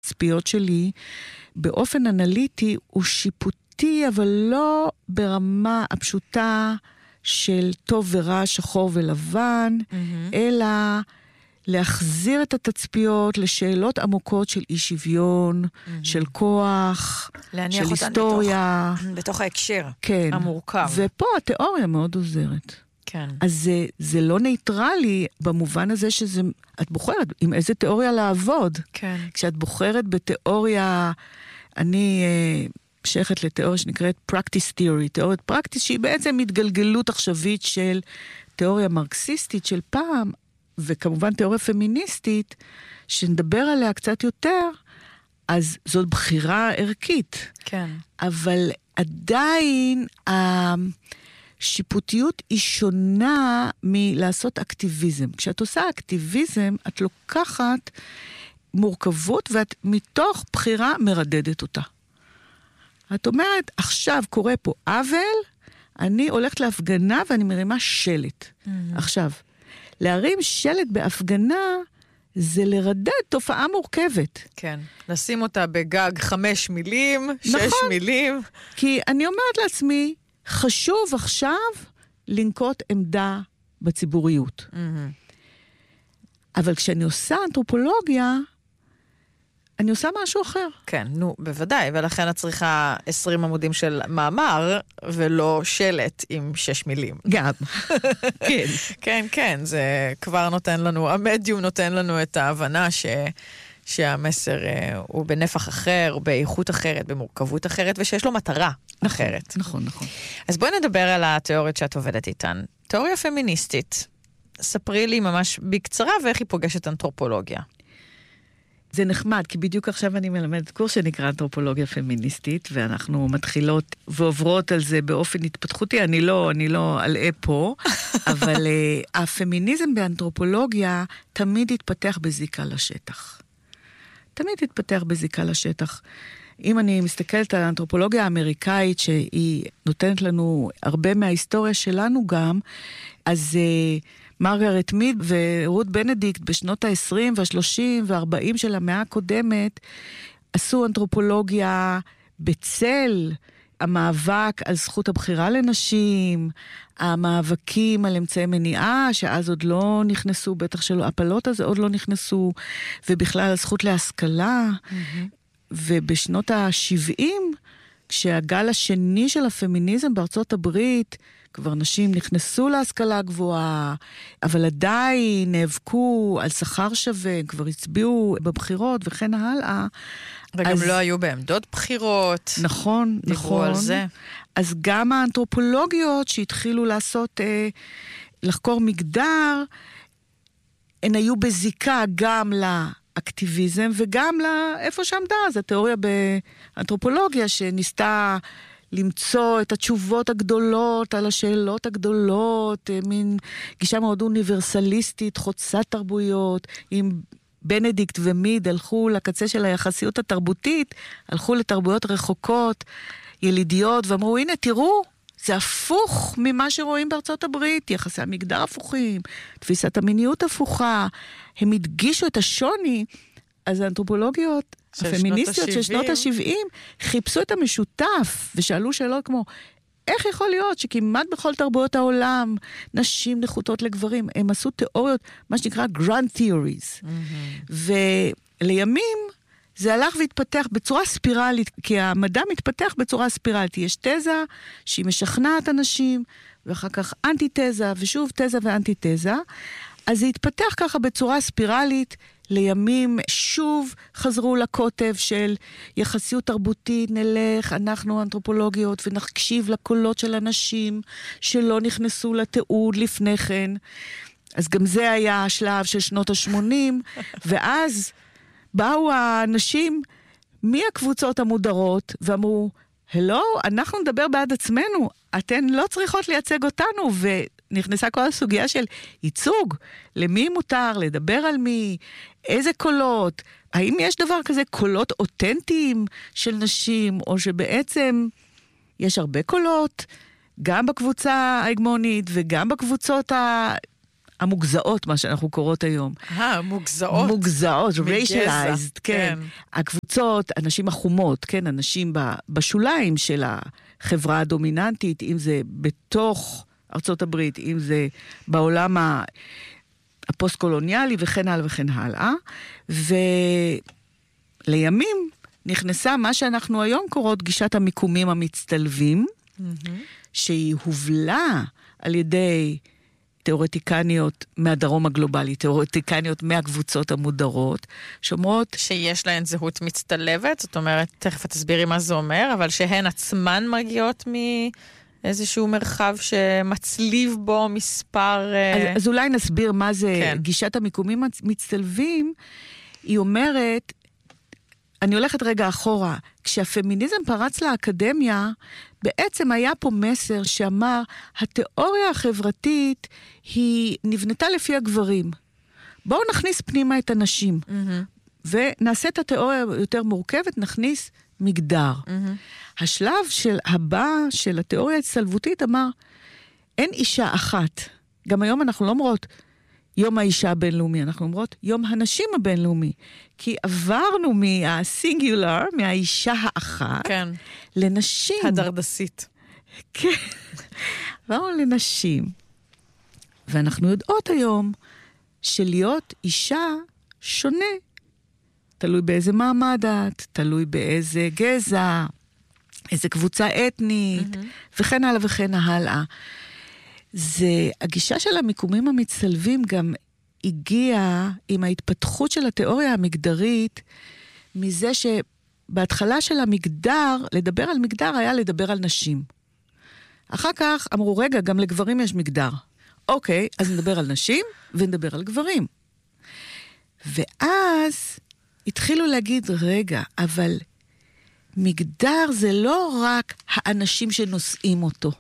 התצפיות שלי, באופן אנליטי הוא שיפוטי, אבל לא ברמה הפשוטה של טוב ורע, שחור ולבן, אלא להחזיר את התצפיות לשאלות עמוקות של אי שוויון, של כוח, של היסטוריה. בתוך ההקשר כן. המורכב. ופה התיאוריה מאוד עוזרת. כן. אז זה לא נייטרלי במובן הזה שזה, את בוחרת עם איזה תיאוריה לעבוד. כן. כשאת בוחרת בתיאוריה, אני שייכת לתיאוריה שנקראת practice theory, תיאוריית פרקטיס, שהיא בעצם התגלגלות עכשווית של תיאוריה מרקסיסטית של פעם, וכמובן תיאוריה פמיניסטית, שנדבר עליה קצת יותר, אז זאת בחירה ערכית. כן. אבל עדיין השיפוטיות היא שונה מלעשות אקטיביזם. כשאת עושה אקטיביזם, את לוקחת מורכבות, ואת מתוך בחירה מרדדת אותה. את אומרת, עכשיו קורה פה עוול, אני הולכת להפגנה ואני מרימה שלט. עכשיו, להרים שלט בהפגנה, זה לרדד תופעה מורכבת. כן. לשים אותה בגג 5 מילים, 6 מילים. כי אני אומרת לעצמי, חשוב עכשיו לנקוט עמדה בציבוריות. אבל כשאני עושה אנתרופולוגיה, אני עושה משהו אחר. כן, נו, בוודאי, ולכן את צריכה 20 עמודים של מאמר, ולא שלט עם 6 מילים. גם. כן. כן, כן, זה כבר נותן לנו, המדיום נותן לנו את ההבנה שהמסר הוא בנפח אחר, באיכות אחרת, במורכבות אחרת, ושיש לו מטרה אחרת. נכון, נכון. אז בואי נדבר על התיאוריות שאת עובדת איתן. תיאוריה פמיניסטית. ספרי לי ממש בקצרה, ואיך היא פוגשת אנתרופולוגיה. זה נחמד, כי בדיוק עכשיו אני מלמדת קורס שנקרא אנתרופולוגיה פמיניסטית, ואנחנו מתחילות ועוברות על זה באופן התפתחותי, אני לא אלאה פה, אבל הפמיניזם באנתרופולוגיה תמיד התפתח בזיקה לשטח. תמיד התפתח בזיקה לשטח. אם אני מסתכלת על האנתרופולוגיה האמריקאית, שהיא נותנת לנו הרבה מההיסטוריה שלנו גם, אז מרגרט מיד ורות בנדיקט בשנות ה-20 וה-30 וה-40 של המאה הקודמת, עשו אנתרופולוגיה בצל המאבק על זכות הבחירה לנשים, המאבקים על אמצעי מניעה, שאז עוד לא נכנסו, בטח שלא, הפלות הזה עוד לא נכנסו, ובכלל הזכות להשכלה, ובשנות ה-70, כשהגל השני של הפמיניזם בארצות הברית, כבר נשים נכנסו להשכלה הגבוהה, אבל עדיין נאבקו על שכר שווה, כבר הצביעו בבחירות וכן הלאה. וגם לא היו בעמדות בחירות. נכון, דיברו על זה. אז גם האנתרופולוגיות שהתחילו לעשות, לחקור מגדר, הן היו בזיקה גם לאקטיביזם וגם לאיפה שעמדה. אז התיאוריה באנתרופולוגיה שניסתה למצוא את התשובות הגדולות על השאלות הגדולות, מין גישה מאוד אוניברסליסטית, חוצת תרבויות, עם בנדיקט ומיד הלכו לקצה של היחסיות התרבותית, הלכו לתרבויות רחוקות, ילידיות, ואמרו, הנה תראו, זה הפוך ממה שרואים בארצות הברית, יחסי המגדר הפוכים, תפיסת המיניות הפוכה, הם הדגישו את השוני, אז האנתרופולוגיות הפמיניסטיות של שנות ה-70 חיפשו את המשותף ושאלו שאלות כמו, איך יכול להיות שכמעט בכל תרבויות העולם נשים נחותות לגברים? הם עשו תיאוריות, מה שנקרא grand theories. ולימים זה הלך והתפתח בצורה ספירלית, כי המדע מתפתח בצורה ספירלית. יש תזה שהיא משכנעת אנשים, ואחר כך אנטי-תזה, ושוב תזה ואנטי-תזה. אז זה התפתח ככה בצורה ספירלית, לימים שוב חזרו לקוטב של יחסיות תרבותית, נלך, אנחנו אנתרופולוגיות, ונקשיב לקולות של אנשים שלא נכנסו לתיעוד לפני כן. אז גם זה היה השלב של שנות ה-80, ואז באו האנשים מהקבוצות המודרות, ואמרו, הלו, אנחנו נדבר בעד עצמנו, אתן לא צריכות לייצג אותנו, ונכנסה כל הסוגיה של ייצוג, למי מותר, לדבר על מי, איזה קולות, האם יש דבר כזה קולות אותנטיים של נשים, או שבעצם יש הרבה קולות, גם בקבוצה ההגמונית, וגם בקבוצות המוגזעות, מה שאנחנו קוראות היום. מוגזעות. מוגזעות, racialized, כן. הקבוצות, הנשים החומות, כן, הנשים בשוליים של החברה הדומיננטית, אם זה בתוך ארצות הברית, אם זה בעולם הפוסט-קולוניאלי וכן הלאה וכן הלאה. ולימים נכנסה מה שאנחנו היום קוראות גישת המיקומים המצטלבים, שהיא הובלה על ידי תיאורטיקניות מהדרום הגלובלי, תיאורטיקניות מהקבוצות המודרות, שאומרות שיש להן זהות מצטלבת, זאת אומרת, תכף תסבירי מה זה אומר, אבל שהן עצמן מגיעות מאיזשהו מרחב שמצליב בו מספר... אז אולי נסביר מה זה גישת המיקומים המצטלבים. היא אומרת, אני הולכת רגע אחורה, כשהפמיניזם פרץ לאקדמיה, בעצם היה פה מסר שאמר, התיאוריה החברתית היא נבנתה לפי הגברים. בואו נכניס פנימה את הנשים, ונעשה את התיאוריה יותר מורכבת, נכניס מגדר. השלב הבא של התיאוריה הצטלבותית אמר, אין אישה אחת. גם היום אנחנו לא אומרות, יום האישה הבינלאומי, אנחנו אומרות יום הנשים הבינלאומי, כי עברנו מהסינגולר, מהאישה האחת, כן. לנשים. הדרדסית. כן, עברנו לנשים. ואנחנו יודעות היום שלהיות אישה שונה, תלוי באיזה מעמד את, תלוי באיזה גזע, איזה קבוצה אתנית, וכן הלאה וכן הלאה. זה, הגישה של המיקומים המצטלבים גם הגיעה עם ההתפתחות של התיאוריה המגדרית, מזה שבהתחלה של המגדר, לדבר על מגדר היה לדבר על נשים. אחר כך אמרו, רגע, גם לגברים יש מגדר. אוקיי, אז נדבר על נשים ונדבר על גברים. ואז התחילו להגיד, רגע, אבל מגדר זה לא רק האנשים שנושאים אותו.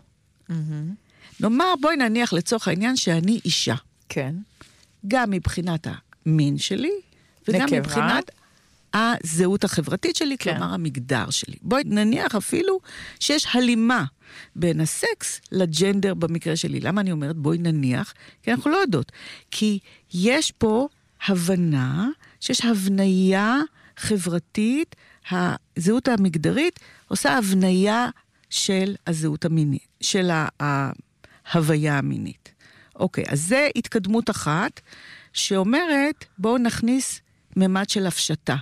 נאמר, בואי נניח לצורך העניין שאני אישה. כן. גם מבחינת המין שלי, וגם נקבה. מבחינת הזהות החברתית שלי, כן. כלומר המגדר שלי. בואי נניח אפילו שיש הלימה בין הסקס לג'נדר במקרה שלי. למה אני אומרת בואי נניח? כי אנחנו לא יודעות. כי יש פה הבנה, שיש הבניה חברתית, הזהות המגדרית עושה הבניה של הזהות המינית, של ההוויה המינית. אוקיי, אז זה התקדמות אחת, שאומרת, בואו נכניס ממד של הפשטה.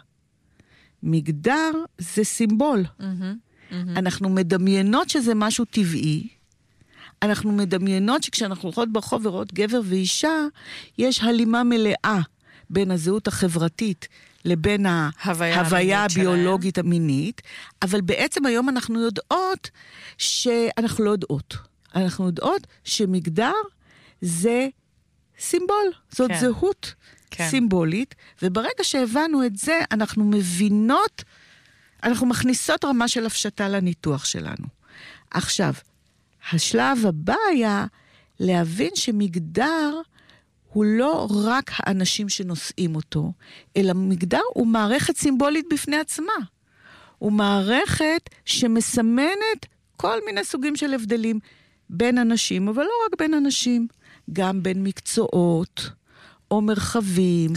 מגדר זה סימבול. אנחנו מדמיינות שזה משהו טבעי, אנחנו מדמיינות שכשאנחנו הולכות ברחוב ורואות גבר ואישה, יש הלימה מלאה בין הזהות החברתית לבין ההוויה הביולוגית המינית, אבל בעצם היום אנחנו יודעות שאנחנו לא יודעות. אנחנו יודעות שמגדר זה סימבול, זאת כן. זהות כן. סימבולית, וברגע שהבנו את זה, אנחנו מבינות, אנחנו מכניסות רמה של הפשטה לניתוח שלנו. עכשיו, השלב הבא היה להבין שמגדר הוא לא רק האנשים שנושאים אותו, אלא מגדר הוא מערכת סימבולית בפני עצמה. הוא מערכת שמסמנת כל מיני סוגים של הבדלים בין אנשים, אבל לא רק בין אנשים, גם בין מקצועות או מרחבים.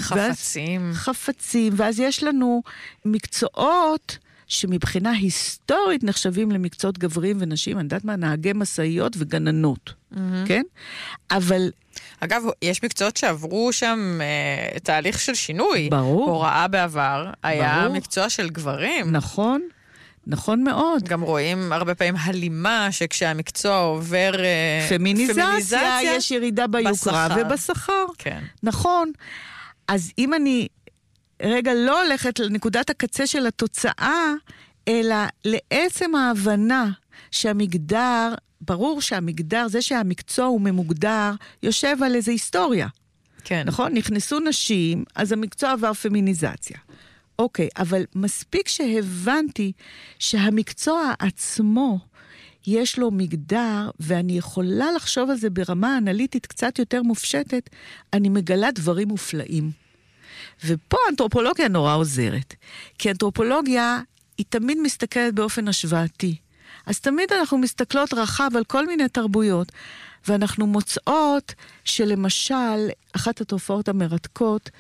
חפצים, ואז יש לנו מקצועות שמבחינה היסטורית נחשבים למקצועות גברים ונשים, אני יודעת מה, נהגי מסעיות וגננות, כן? אבל... אגב, יש מקצועות שעברו שם תהליך של שינוי. ברור. הוראה בעבר היה מקצוע של גברים. נכון. נכון מאוד. גם רואים הרבה פעמים הלימה שכשהמקצוע עובר פמיניזציה, יש ירידה ביוקרה ובשכר. כן. נכון. אז אם אני רגע לא הולכת לנקודת הקצה של התוצאה, אלא לעצם ההבנה שהמגדר, ברור שהמגדר, זה שהמקצוע הוא ממוגדר, יושב על איזו היסטוריה. כן. נכון? נכנסו נשים, אז המקצוע עבר פמיניזציה. אוקיי, אבל מספיק שהבנתי שהמקצוע עצמו יש לו מגדר, ואני יכולה לחשוב על זה ברמה אנליטית קצת יותר מופשטת, אני מגלה דברים מופלאים. ופה האנתרופולוגיה נורא עוזרת. כי האנתרופולוגיה היא תמיד מסתכלת באופן השוואתי. אז תמיד אנחנו מסתכלות רחב על כל מיני תרבויות, ואנחנו מוצאות שלמשל, אחת התופעות המרתקות,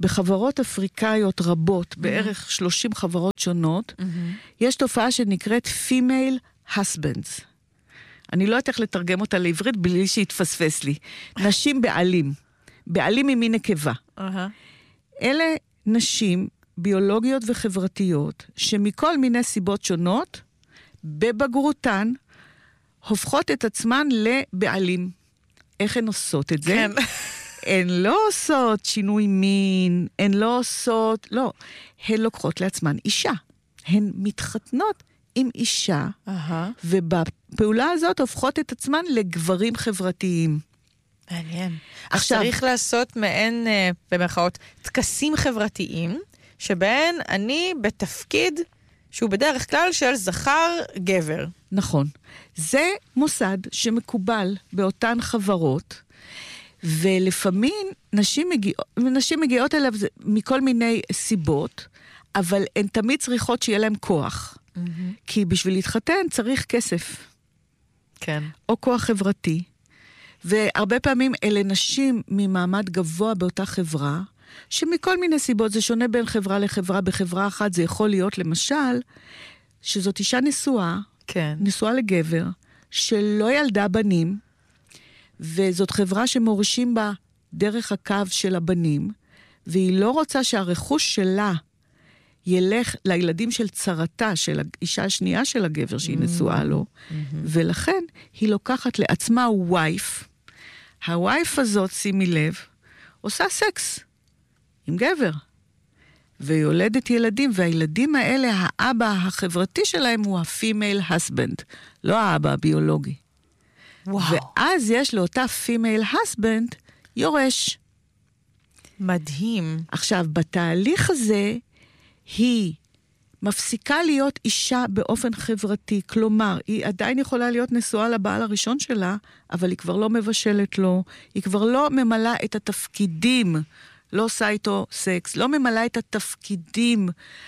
בחברות אפריקאיות רבות, בערך 30 חברות שונות, יש תופעה שנקראת female husbands. אני לא יודעת איך לתרגם אותה לעברית בלי שיתפספס לי. נשים בעלים. בעלים ממין נקבה. אלה נשים ביולוגיות וחברתיות, שמכל מיני סיבות שונות, בבגרותן, הופכות את עצמן לבעלים. איך הן עושות את זה? כן. הן לא עושות שינוי מין, הן לא עושות, לא. הן לוקחות לעצמן אישה. הן מתחתנות עם אישה, ובפעולה הזאת הופכות את עצמן לגברים חברתיים. מעניין. עכשיו צריך לעשות מעין, במרכאות, תקסים חברתיים, שבהן אני בתפקיד שהוא בדרך כלל של זכר גבר. נכון. זה מוסד שמקובל באותן חברות, ולפעמים נשים מגיעות אליו מכל מיני סיבות, אבל הן תמיד צריכות שיהיה להם כוח. כי בשביל להתחתן צריך כסף. כן. או כוח חברתי. והרבה פעמים אלה נשים ממעמד גבוה באותה חברה, שמכל מיני סיבות, זה שונה בין חברה לחברה. בחברה אחת זה יכול להיות למשל, שזאת אישה נשואה, כן. נשואה לגבר, שלא ילדה בנים, וזאת חברה שמורישים בה דרך הקו של הבנים, והיא לא רוצה שהרכוש שלה ילך לילדים של צרתה, של האישה השנייה של הגבר שהיא נשואה לו, ולכן היא לוקחת לעצמה וייף. הווייף הזאת, שימי לב, עושה סקס עם גבר, ויולדת ילדים, והילדים האלה, האבא החברתי שלהם הוא ה-female husband, לא האבא הביולוגי. וואו. ואז יש לאותה female husband יורש. מדהים. עכשיו, בתהליך הזה, היא מפסיקה להיות אישה באופן חברתי, כלומר, היא עדיין יכולה להיות נשואה לבעל הראשון שלה, אבל היא כבר לא מבשלת לו, היא כבר לא ממלאה את התפקידים, לא עושה איתו סקס, לא ממלאה את התפקידים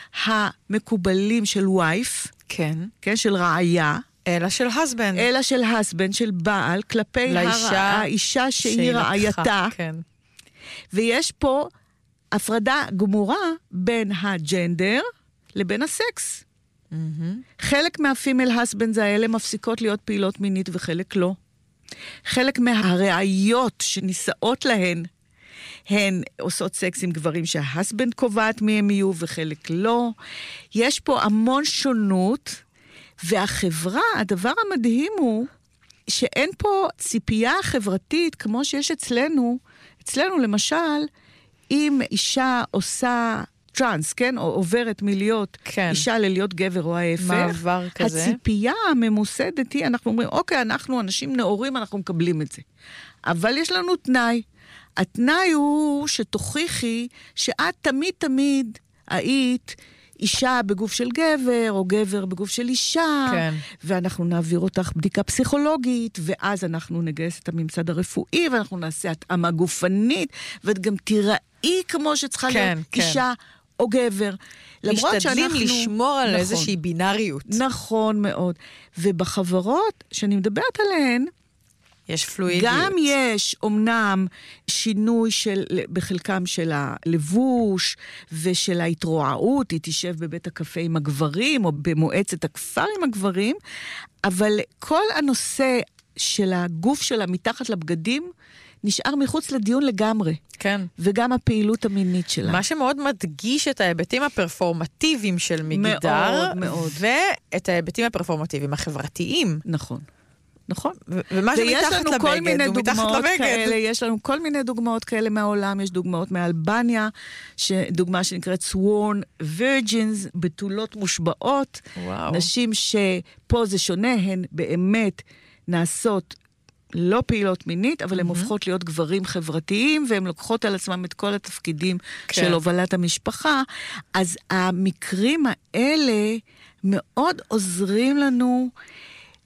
המקובלים של וייף, כן, של רעיה, אלא של husband. אלא של husband, של בעל, כלפי האישה שהיא רעייתה. כן. ויש פה הפרדה גמורה בין הג'נדר לבין הסקס. חלק מהפימל הסבנדס האלה מפסיקות להיות פעילות מינית וחלק לא. חלק מהראיות שנישאות להן, הן עושות סקס עם גברים שההסבנד קובעת מי הם יהיו וחלק לא. יש פה המון שונות, והחברה, הדבר המדהים הוא שאין פה ציפייה חברתית כמו שיש אצלנו. אצלנו למשל, אם אישה עושה טרנס, כן? או עוברת מלהיות אישה ללהיות גבר או ההפך. מעבר כזה. הציפייה הממוסדת היא, אנחנו אומרים, אוקיי, אנחנו אנשים נאורים, אנחנו מקבלים את זה. אבל יש לנו תנאי. התנאי הוא שתוכיחי שאת תמיד היית אישה בגוף של גבר, או גבר בגוף של אישה, כן. ואנחנו נעביר אותך בדיקה פסיכולוגית, ואז אנחנו נגייס את הממסד הרפואי, ואנחנו נעשה התאמה גופנית, ואת גם תיראי כמו שצריכה להיות אישה או גבר. משתדלים לשמור על איזושהי בינריות. נכון מאוד. ובחברות שאני מדברת עליהן, יש פלואידיות. גם יש אומנם שינוי בחלקם של הלבוש ושל ההתרועעות, היא תשב בבית הקפה עם הגברים או במועצת הכפר עם הגברים, אבל כל הנושא של הגוף שלה מתחת לבגדים נשאר מחוץ לדיון לגמרי. כן. וגם הפעילות המינית שלה. מה שמאוד מדגיש את ההיבטים הפרפורמטיביים של מגדר, מאוד, מאוד. ואת ההיבטים הפרפורמטיביים החברתיים. נכון. נכון. ומה שמתחת לבגד, הוא מתחת לבגד. יש לנו כל מיני דוגמאות כאלה מהעולם, יש דוגמאות מאלבניה, דוגמה שנקראת sworn virgins, בתולות מושבעות, נשים שפה זה שונה, הן באמת נעשות לא פעילות מינית, אבל הן הופכות להיות גברים חברתיים, והן לוקחות על עצמם את כל התפקידים של הובלת המשפחה. אז המקרים האלה מאוד עוזרים לנו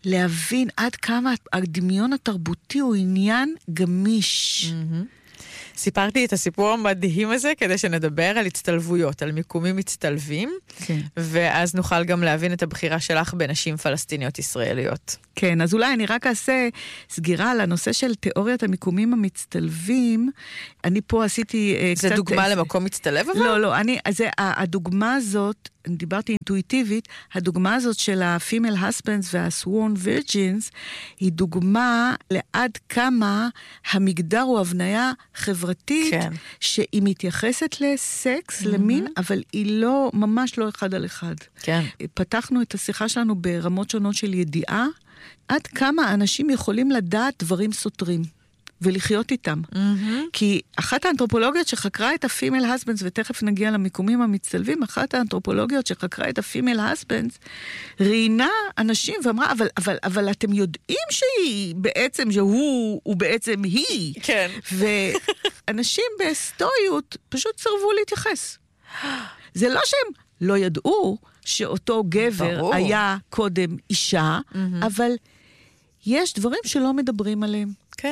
להבין עד כמה הדמיון התרבותי הוא עניין גמיש. סיפרתי את הסיפור המדהים הזה כדי שנדבר על הצטלבויות, על מיקומים מצטלבים, כן. ואז נוכל גם להבין את הבחירה שלך בנשים פלסטיניות ישראליות. כן, אז אולי אני רק אעשה סגירה על הנושא של תיאוריית המיקומים המצטלבים. אני פה עשיתי זה דוגמה למקום מצטלב אבל? לא, הדוגמה הזאת, אני דיברתי אינטואיטיבית, הדוגמה הזאת של ה-female husbands וה-sworn virgins, היא דוגמה לעד כמה המגדר הוא הבניה חברתית, כן. שהיא מתייחסת לסקס, למין, אבל היא לא, ממש לא אחד על אחד. כן. פתחנו את השיחה שלנו ברמות שונות של ידיעה, עד כמה אנשים יכולים לדעת דברים סותרים. ולחיות איתם. כי אחת האנתרופולוגיות שחקרה את ה-female husbands, ותכף נגיע למיקומים המצטלבים, אחת האנתרופולוגיות שחקרה את ה-female husbands, ראיינה אנשים ואמרה, אבל אתם יודעים שהיא בעצם, שהוא בעצם היא. כן. ואנשים בסטואיות פשוט סרבו להתייחס. זה לא שהם לא ידעו שאותו גבר ברור. היה קודם אישה, אבל יש דברים שלא מדברים עליהם. כן.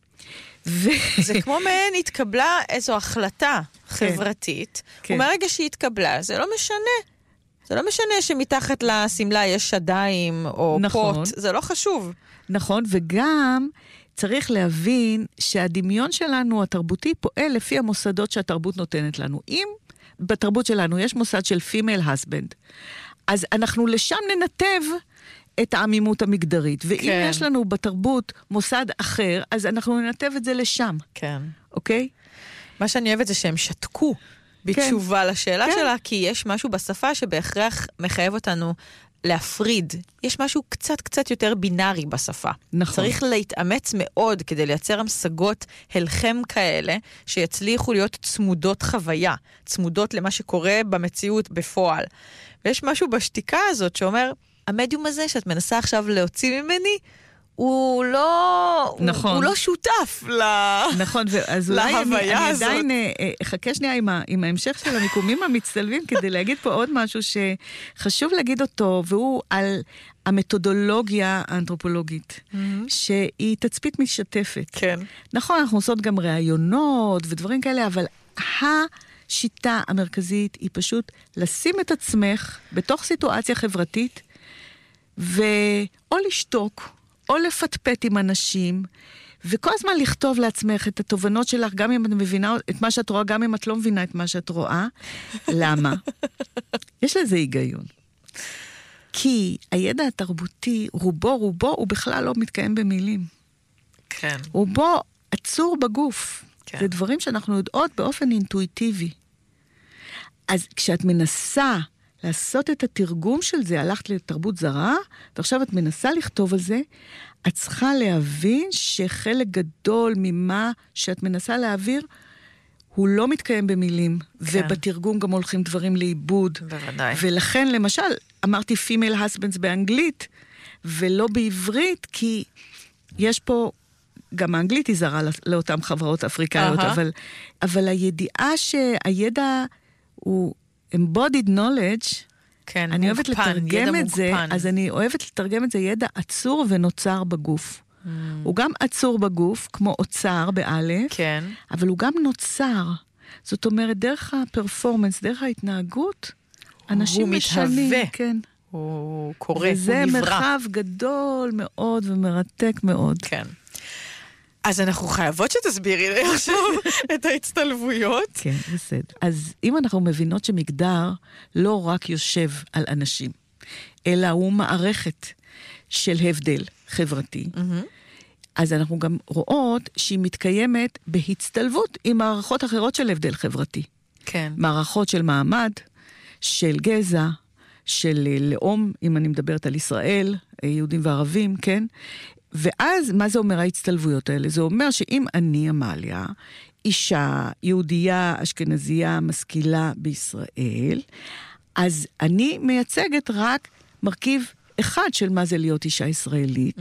זה כמו מעין התקבלה איזו החלטה חברתית, ומהרגע שהיא התקבלה, זה לא משנה. זה לא משנה שמתחת לסמלה יש שדיים או פוט, זה לא חשוב. נכון, וגם צריך להבין שהדמיון שלנו, התרבותי, פועל לפי המוסדות שהתרבות נותנת לנו. אם בתרבות שלנו יש מוסד של female husband, אז אנחנו לשם ננתב את העמימות המגדרית. ואם כן. יש לנו בתרבות מוסד אחר, אז אנחנו ננתב את זה לשם. כן. אוקיי? מה שאני אוהבת זה שהם שתקו בתשובה לשאלה שלה, כי יש משהו בשפה שבהכרח מחייב אותנו להפריד. יש משהו קצת יותר בינארי בשפה. נכון. צריך להתאמץ מאוד כדי לייצר המשגות הלחם כאלה, שיצליחו להיות צמודות חוויה, צמודות למה שקורה במציאות בפועל. ויש משהו בשתיקה הזאת שאומר, המדיום הזה שאת מנסה עכשיו להוציא ממני, הוא לא, נכון. הוא לא שותף נכון, אז אולי אני עדיין אחכה שנייה עם ההמשך של המיקומים המצטלבים, כדי להגיד פה עוד משהו שחשוב להגיד אותו, והוא על המתודולוגיה האנתרופולוגית, שהיא תצפית משתפת. כן. נכון, אנחנו עושות גם ראיונות ודברים כאלה, אבל השיטה המרכזית היא פשוט לשים את עצמך בתוך סיטואציה חברתית, או לשתוק, או לפטפט עם אנשים, וכל הזמן לכתוב לעצמך את התובנות שלך, גם אם את מבינה את מה שאת רואה, גם אם את לא מבינה את מה שאת רואה. למה? יש לזה היגיון. כי הידע התרבותי, רובו, הוא בכלל לא מתקיים במילים. כן. רובו עצור בגוף. כן. זה דברים שאנחנו יודעות באופן אינטואיטיבי. אז כשאת מנסה לעשות את התרגום של זה, הלכת לתרבות זרה, ועכשיו את מנסה לכתוב על זה, את צריכה להבין שחלק גדול ממה שאת מנסה להעביר, הוא לא מתקיים במילים, כן. ובתרגום גם הולכים דברים לאיבוד. בוודאי. ולכן, למשל, אמרתי female husbands באנגלית, ולא בעברית, כי יש פה, גם האנגלית היא זרה לאותן חברות אפריקאיות, אבל הידיעה שהידע הוא embodied knowledge, כן, אני אוהבת לתרגם את זה, אז אני אוהבת לתרגם את זה ידע עצור ונוצר בגוף. הוא גם עצור בגוף, כמו אוצר באלף, כן. אבל הוא גם נוצר. זאת אומרת, דרך הפרפורמנס, דרך ההתנהגות, אנשים משנים. כן. הוא קורא, הוא נברא. וזה מרחב גדול מאוד ומרתק מאוד. כן. אז אנחנו חייבות שתסבירי לי עכשיו את ההצטלבויות. כן, בסדר. אז אם אנחנו מבינות שמגדר לא רק יושב על אנשים, אלא הוא מערכת של הבדל חברתי, אז אנחנו גם רואות שהיא מתקיימת בהצטלבות עם מערכות אחרות של הבדל חברתי. כן. מערכות של מעמד, של גזע, של לאום, אם אני מדברת על ישראל, יהודים וערבים, כן? ואז, מה זה אומר ההצטלבויות האלה? זה אומר שאם אני, אמליה, אישה, יהודייה, אשכנזייה, משכילה בישראל, אז אני מייצגת רק מרכיב אחד של מה זה להיות אישה ישראלית.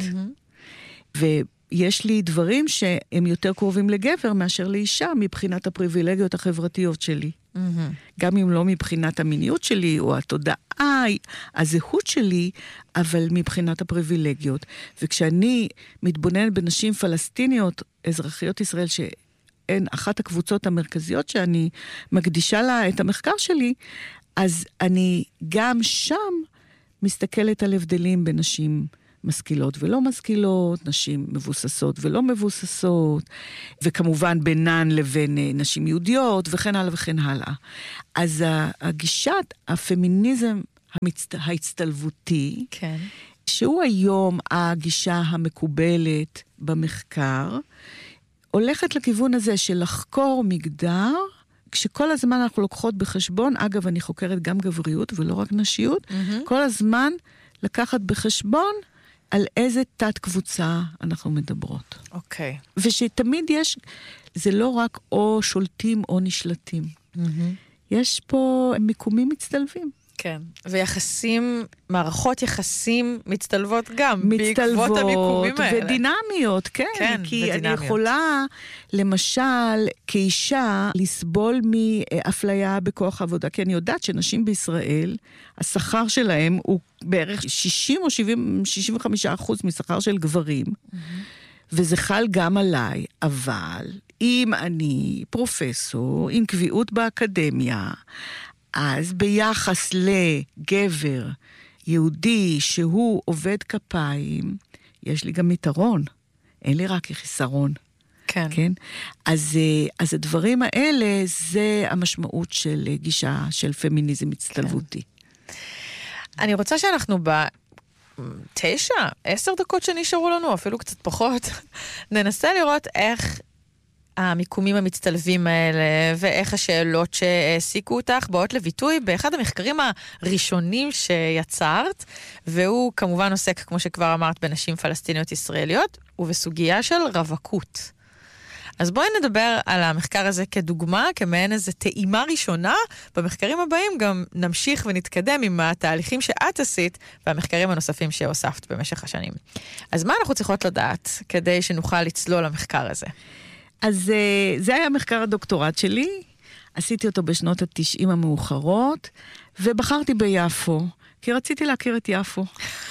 ויש לי דברים שהם יותר קרובים לגבר מאשר לאישה, מבחינת הפריבילגיות החברתיות שלי. גם אם לא מבחינת המיניות שלי, או התודעה, הזהות שלי, אבל מבחינת הפריבילגיות. וכשאני מתבוננת בנשים פלסטיניות, אזרחיות ישראל, הן אחת הקבוצות המרכזיות שאני מקדישה לה את המחקר שלי, אז אני גם שם מסתכלת על הבדלים בין נשים משכילות ולא משכילות, נשים מבוססות ולא מבוססות, וכמובן בינן לבין נשים יהודיות, וכן הלאה וכן הלאה. אז הגישת הפמיניזם ההצטלבותי, כן. שהוא היום הגישה המקובלת במחקר, הולכת לכיוון הזה של לחקור מגדר, כשכל הזמן אנחנו לוקחות בחשבון, אגב, אני חוקרת גם גבריות ולא רק נשיות, כל הזמן לקחת בחשבון על איזה תת קבוצה אנחנו מדברות. אוקיי. ושתמיד יש, זה לא רק או שולטים או נשלטים. יש פה מיקומים מצטלבים. כן. ויחסים, מערכות יחסים מצטלבות גם. בעקבות המיקומים האלה. ודינמיות, כן. כן, כי ודינמיות. אני יכולה, למשל, כאישה, לסבול מאפליה בכוח עבודה. כי אני יודעת שנשים בישראל, השכר שלהם הוא בערך 60 או 65% משכר של גברים. וזה חל גם עליי, אבל אם אני פרופסור, עם קביעות באקדמיה, אז ביחס לגבר יהודי שהוא עובד כפיים, יש לי גם יתרון, אין לי רק חיסרון. כן. כן? אז הדברים האלה, זה המשמעות של גישה של פמיניזם הצטלבותי. אני רוצה שאנחנו 10 דקות שנשארו לנו, אפילו קצת פחות, ננסה לראות איך המיקומים המצטלבים האלה, ואיך השאלות שהעסיקו אותך באות לביטוי באחד המחקרים הראשונים שיצרת, והוא כמובן עוסק, כמו שכבר אמרת, בנשים פלסטיניות ישראליות, ובסוגיה של רווקות. אז בואי נדבר על המחקר הזה כדוגמה, כמעין איזו טעימה ראשונה. במחקרים הבאים גם נמשיך ונתקדם עם התהליכים שאת עשית, והמחקרים הנוספים שהוספת במשך השנים. אז מה אנחנו צריכות לדעת כדי שנוכל לצלול למחקר הזה? אז זה היה מחקר הדוקטורט שלי, עשיתי אותו בשנות ה-90 המאוחרות, ובחרתי ביפו, כי רציתי להכיר את יפו.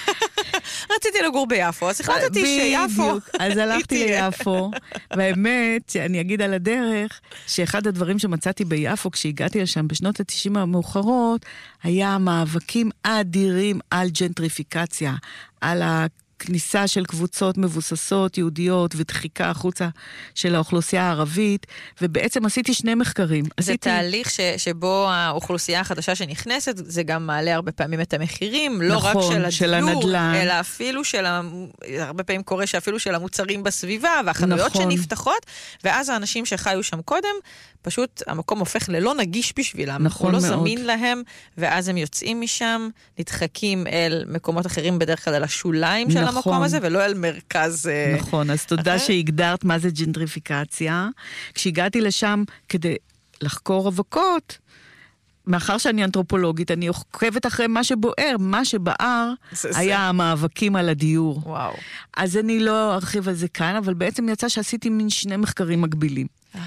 רציתי לגור ביפו, אז החלטתי שיפו. בדיוק, אז הלכתי ליפו, והאמת, שאני אגיד על הדרך, שאחד הדברים שמצאתי ביפו, כשהגעתי לשם בשנות ה-90 המאוחרות, היה מאבקים אדירים על ג'נטריפיקציה, על כניסה של קבוצות מבוססות, יהודיות, ודחיקה החוצה של האוכלוסייה הערבית, ובעצם עשיתי 2 מחקרים. זה תהליך שבו האוכלוסייה החדשה שנכנסת, זה גם מעלה הרבה פעמים את המחירים, לא רק של הדיור, אלא אפילו הרבה פעמים קורה שאפילו של המוצרים בסביבה, והחנויות שנפתחות, ואז האנשים שחיו שם קודם, פשוט המקום הופך ללא נגיש בשבילם, הוא לא זמין להם, ואז הם יוצאים משם, נדחקים אל מקומות אחרים, בדרך כלל אל השוליים של המקום הזה, ולא אל מרכז. נכון, אז תודה שהגדרת מה זה ג'נטריפיקציה. כשהגעתי לשם כדי לחקור רווקות, מאחר שאני אנתרופולוגית, אני עוקבת אחרי מה שבוער, מה שבער היה המאבקים על הדיור. וואו. אז אני לא ארחיב על זה כאן, אבל בעצם יצא שעשיתי מין 2 מחקרים מקבילים.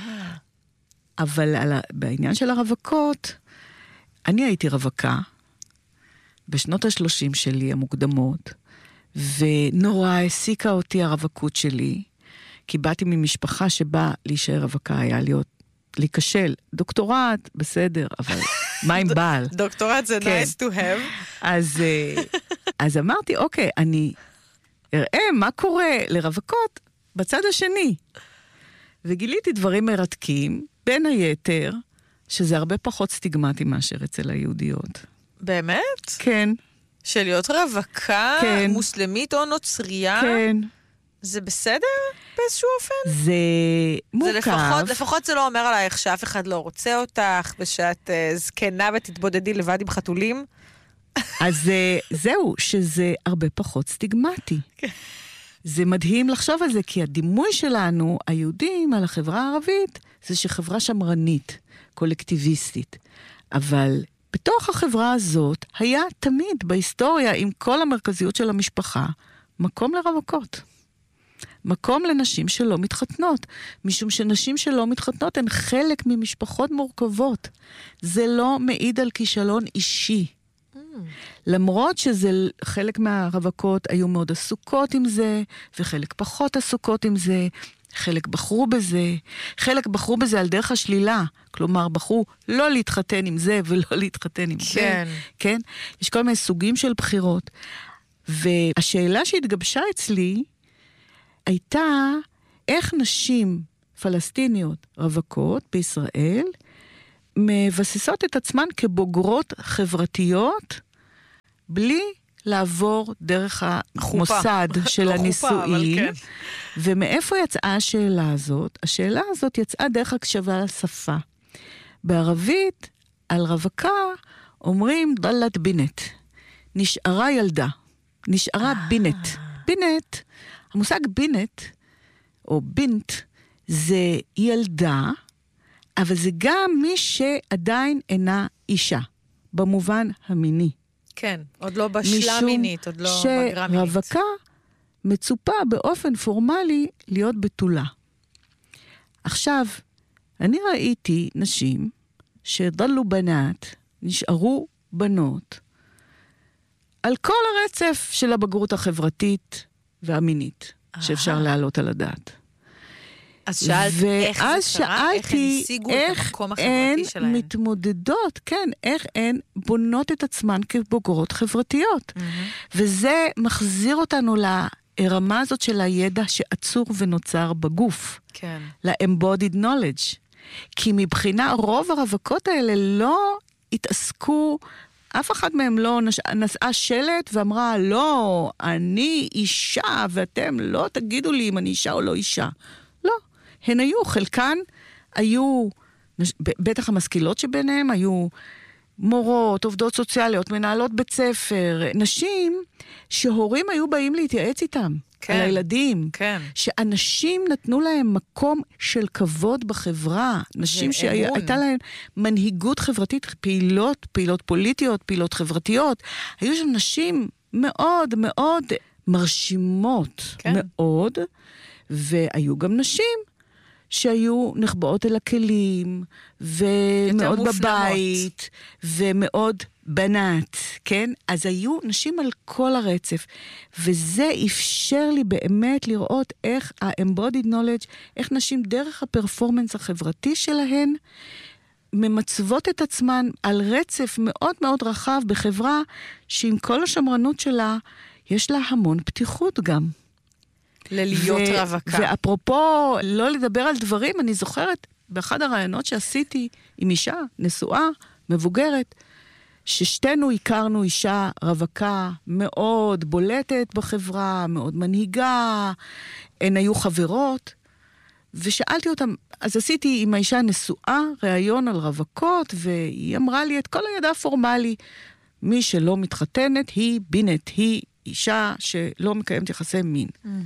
אבל בעניין של הרווקות, אני הייתי רווקה בשנות ה-30 שלי המוקדמות, ונורא העסיקה אותי הרווקות שלי, כי באתי ממשפחה שבה להישאר רווקה היה להיכשל. דוקטורט, בסדר, אבל מה עם בעל? דוקטורט זה כן. nice to have. אז אמרתי, אוקיי, אני אראה מה קורה לרווקות בצד השני. וגיליתי דברים מרתקים, בין היתר, שזה הרבה פחות סטיגמטי מאשר אצל היהודיות. באמת? כן. של להיות רווקה, כן. מוסלמית או נוצריה? כן. זה בסדר באיזשהו אופן? זה מורכב. לפחות זה לא אומר עלייך שאף אחד לא רוצה אותך, ושאת זקנה ותתבודדי לבד עם חתולים? אז זהו, שזה הרבה פחות סטיגמטי. כן. זה מדהים לחשוב על זה, כי הדימוי שלנו, היהודים, על החברה הערבית, זה שחברה שמרנית, קולקטיביסטית. אבל בתוך החברה הזאת, היה תמיד בהיסטוריה, עם כל המרכזיות של המשפחה, מקום לרווקות. מקום לנשים שלא מתחתנות. משום שנשים שלא מתחתנות הן חלק ממשפחות מורכבות. זה לא מעיד על כישלון אישי. למרות שזה חלק מהרווקות היו מאוד עסוקות עם זה, וחלק פחות עסוקות עם זה, חלק בחרו בזה, חלק בחרו בזה על דרך השלילה, כלומר בחרו לא להתחתן עם זה ולא להתחתן עם כן. זה, כן? יש כל מיני סוגים של בחירות, והשאלה שהתגבשה אצלי הייתה איך נשים פלסטיניות רווקות בישראל מבססות את עצמן כבוגרות חברתיות בלי לעבור דרך המוסד של הנישואים. כן. ומאיפה יצאה השאלה הזאת? השאלה הזאת יצאה דרך הקשבה לשפה. בערבית, על רווקה, אומרים דלת בינת. נשארה ילדה. נשארה בינת. בינת, המושג בינת, או בינט, זה ילדה, אבל זה גם מי שעדיין אינה אישה, במובן המיני. כן, עוד לא בשלה מינית, עוד לא בגרה מינית. שרווקה מצופה באופן פורמלי להיות בתולה. עכשיו, אני ראיתי נשים שדלו בנות, נשארו בנות, על כל הרצף של הבגרות החברתית והמינית, שאפשר להעלות על הדעת. אז שאלת איך זה קרה, איך הן השיגו את המקום החברתי שלהן. איך הן מתמודדות, כן, איך הן בונות את עצמן כבוגרות חברתיות. וזה מחזיר אותנו לרמה הזאת של הידע שעצור ונוצר בגוף. כן. ל-embodied knowledge. כי מבחינה רוב הרווקות האלה לא התעסקו, אף אחד מהם לא נשאה שלט ואמרה, לא, אני אישה ואתם לא תגידו לי אם אני אישה או לא אישה. לא. הן היו, חלקן היו, בטח המשכילות שביניהם, היו מורות, עובדות סוציאליות, מנהלות בית ספר, נשים שהורים היו באים להתייעץ איתם, כן, על הילדים. כן. שאנשים נתנו להם מקום של כבוד בחברה, נשים שהייתה להם מנהיגות חברתית, פעילות פוליטיות, פעילות חברתיות. היו שם נשים מאוד מאוד מרשימות, כן. מאוד, והיו גם נשים שהיו נחבאות אל הכלים, ומאוד בבית, ומאוד בנת, כן? אז היו נשים על כל הרצף, וזה אפשר לי באמת לראות איך ה-embodied knowledge, איך נשים דרך הפרפורמנס החברתי שלהן, ממצבות את עצמן על רצף מאוד מאוד רחב בחברה, שעם כל השמרנות שלה, יש לה המון פתיחות גם. ללהיות רווקה. ואפרופו לא לדבר על דברים, אני זוכרת באחד הרעיונות שעשיתי עם אישה נשואה, מבוגרת, ששתינו הכרנו אישה רווקה מאוד בולטת בחברה, מאוד מנהיגה, הן היו חברות, ושאלתי אותם, אז עשיתי עם האישה נשואה רעיון על רווקות, והיא אמרה לי את כל הידע הפורמלי, מי שלא מתחתנת היא בינת, היא אישה שלא מקיימת יחסי מין.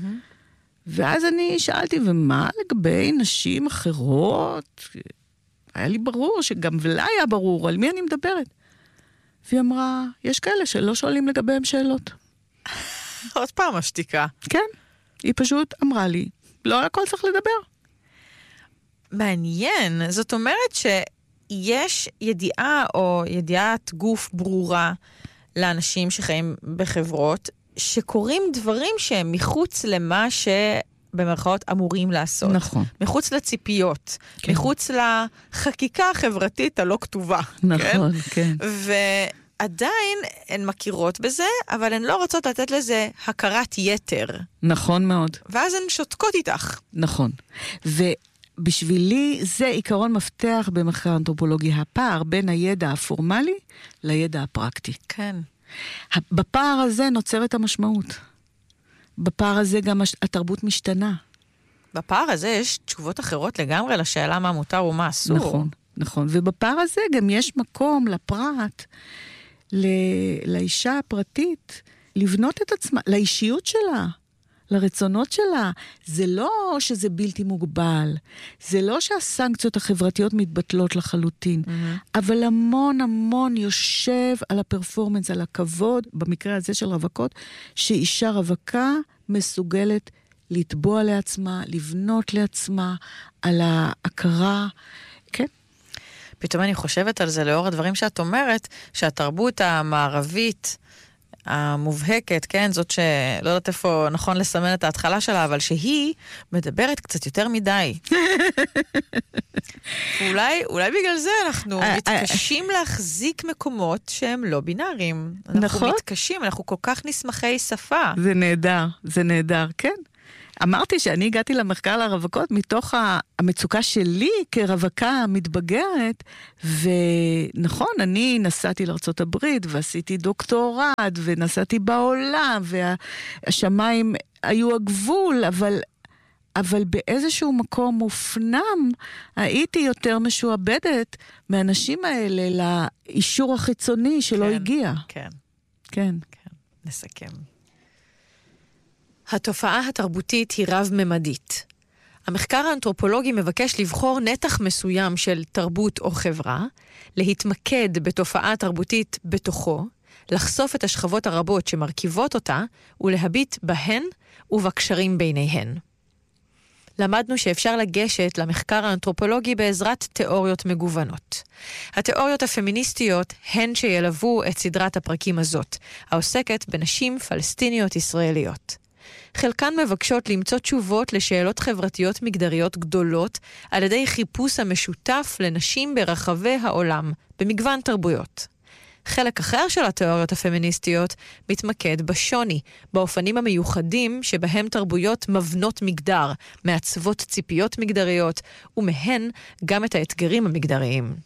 ואז אני שאלתי, ומה לגבי נשים אחרות? היה לי ברור שגם ולה היה ברור על מי אני מדברת. והיא אמרה, יש כאלה שלא שואלים לגביהם שאלות. עוד פעם השתיקה. כן, היא פשוט אמרה לי, לא על הכל צריך לדבר. מעניין, זאת אומרת שיש ידיעה או ידיעת גוף ברורה לאנשים שחיים בחברות, שקוראים דברים שהם מחוץ למה שבמרכאות אמורים לעשות. נכון. מחוץ לציפיות. כן. מחוץ לחקיקה החברתית הלא כתובה. נכון, כן. ועדיין הן מכירות בזה, אבל הן לא רוצות לתת לזה הכרת יתר. נכון מאוד. ואז הן שותקות איתך. נכון. ובשבילי זה עיקרון מפתח במחקר אנתרופולוגי, הפער בין הידע הפורמלי לידע הפרקטי. כן. בפער הזה נוצרת המשמעות. בפער הזה גם התרבות משתנה. בפער הזה יש תשובות אחרות לגמרי לשאלה מה מותר ומה אסור. נכון, נכון. ובפער הזה גם יש מקום לפרט, לאישה הפרטית, לבנות את עצמה, לאישיות שלה, לרצונות שלה. זה לא שזה בלתי מוגבל, זה לא שהסנקציות החברתיות מתבטלות לחלוטין, אבל המון המון יושב על הפרפורמנס, על הכבוד, במקרה הזה של רווקות, שאישה רווקה מסוגלת לתבוע לעצמה, לבנות לעצמה, על ההכרה, כן? פתאום אני חושבת על זה לאור הדברים שאת אומרת, שהתרבות המערבית המובהקת, כן, זאת שלא יודעת איפה נכון לסמן את ההתחלה שלה, אבל שהיא מדברת קצת יותר מדי. אולי בגלל זה אנחנו מתקשים להחזיק מקומות שהם לא בינאריים. אנחנו מתקשים, אנחנו כל כך נשמחי שפה. זה נהדר, כן. אמרתי שאני הגעתי למחקר על הרווקות מתוך המצוקה שלי כרווקה מתבגרת, ונכון, אני נסעתי לארצות הברית ועשיתי דוקטורט ונסעתי בעולם, והשמיים היו הגבול, אבל באיזשהו מקום מופנם הייתי יותר משועבדת מהאנשים האלה לאישור החיצוני שלא הגיע. כן. נסכם. התופעה התרבותית היא רב-ממדית. המחקר האנתרופולוגי מבקש לבחור נתח מסוים של תרבות או חברה, להתמקד בתופעה תרבותית בתוכו, לחשוף את השכבות הרבות שמרכיבות אותה, ולהביט בהן ובקשרים ביניהן. למדנו שאפשר לגשת למחקר האנתרופולוגי בעזרת תיאוריות מגוונות. התיאוריות הפמיניסטיות הן שילוו את סדרת הפרקים הזאת, העוסקת בנשים פלסטיניות ישראליות. חלקן מבקשות למצוא תשובות לשאלות חברתיות מגדריות גדולות על ידי חיפוש המשותף לנשים ברחבי העולם, במגוון תרבויות. חלק אחר של התיאוריות הפמיניסטיות מתמקד בשוני, באופנים המיוחדים שבהם תרבויות מבנות מגדר, מעצבות ציפיות מגדריות, ומהן גם את האתגרים המגדריים.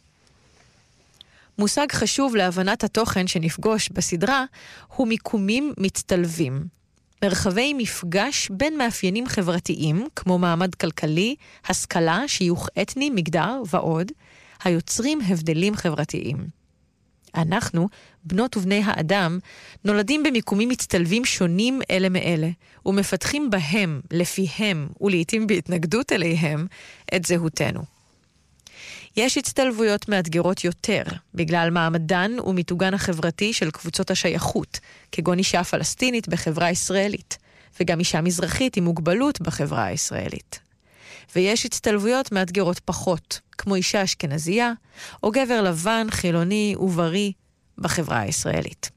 מושג חשוב להבנת התוכן שנפגוש בסדרה הוא מיקומים מצטלבים. מרחבי מפגש בין מאפיינים חברתיים, כמו מעמד כלכלי, השכלה, שיוך אתני, מגדר ועוד, היוצרים הבדלים חברתיים. אנחנו, בנות ובני האדם, נולדים במיקומים מצטלבים שונים אלה מאלה, ומפתחים בהם, לפיהם, ולעיתים בהתנגדות אליהם, את זהותנו. יש הצטלבויות מאתגרות יותר, בגלל מעמדן ומיתוגן החברתי של קבוצות השייכות, כגון אישה פלסטינית בחברה הישראלית, וגם אישה מזרחית עם מוגבלות בחברה הישראלית. ויש הצטלבויות מאתגרות פחות, כמו אישה אשכנזייה, או גבר לבן, חילוני ובריא בחברה הישראלית.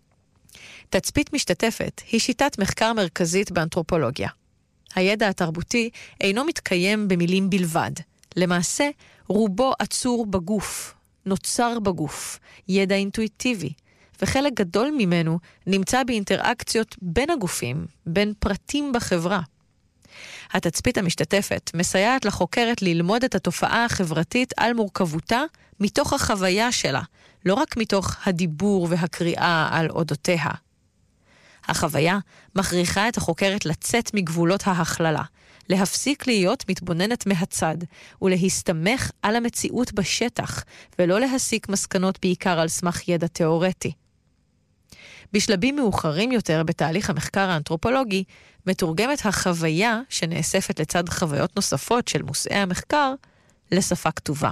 תצפית משתתפת היא שיטת מחקר מרכזית באנתרופולוגיה. הידע התרבותי אינו מתקיים במילים בלבד. למעשה, רובו עצור בגוף, נוצר בגוף, ידע אינטואיטיבי, וחלק גדול ממנו נמצא באינטראקציות בין הגופים, בין פרטים בחברה. התצפית המשתתפת מסייעת לחוקרת ללמוד את התופעה החברתית על מורכבותה מתוך החוויה שלה, לא רק מתוך הדיבור והקריאה על אודותיה. החוויה מכריחה את החוקרת לצאת מגבולות ההכללה, להפסיק להיות מתבוננת מהצד, ולהסתמך על המציאות בשטח, ולא להסיק מסקנות בעיקר על סמך ידע תיאורטי. בשלבים מאוחרים יותר בתהליך המחקר האנתרופולוגי, מתורגמת החוויה שנאספת לצד חוויות נוספות של מושאי המחקר, לשפה כתובה.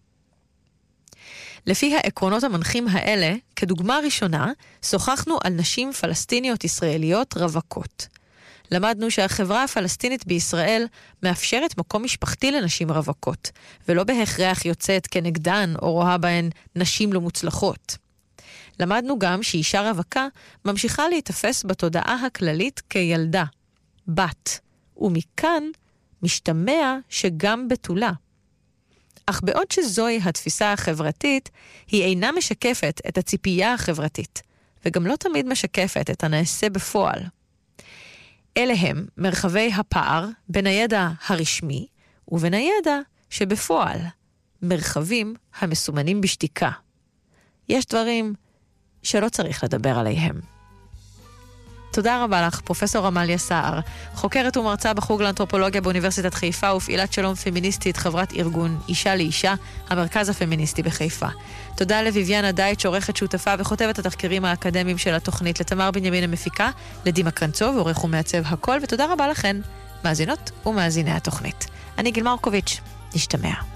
לפי העקרונות המנחים האלה, כדוגמה ראשונה, שוחחנו על נשים פלסטיניות ישראליות רווקות. למדנו שהחברה הפלסטינית בישראל מאפשרת מקום משפחתי לנשים רווקות, ולא בהכרח יוצאת כנגדן או רואה בהן נשים לא מוצלחות. למדנו גם שאישה רווקה ממשיכה להתאפס בתודעה הכללית כילדה, בת, ומכאן משתמע שגם בתולה. אך בעוד שזוהי התפיסה החברתית, היא אינה משקפת את הציפייה החברתית, וגם לא תמיד משקפת את הנעשה בפועל. אלה הם מרחבי הפער בין הידע הרשמי ובין הידע שבפועל, מרחבים המסומנים בשתיקה. יש דברים שלא צריך לדבר עליהם. תודה רבה לך, פרופסור עמליה סער, חוקרת ומרצה בחוג לאנתרופולוגיה באוניברסיטת חיפה ופעילת שלום פמיניסטית, חברת ארגון אישה לאישה, המרכז הפמיניסטי בחיפה. תודה לויביאנה דייטש, עורכת שותפה וכותבת התחקירים האקדמיים של התוכנית, לתמר בנימין המפיקה, לדימה קרנצוב, עורך ומעצב הכל, ותודה רבה לכן, מאזינות ומאזיני התוכנית. אני גיל מרקוביץ', נשתמע.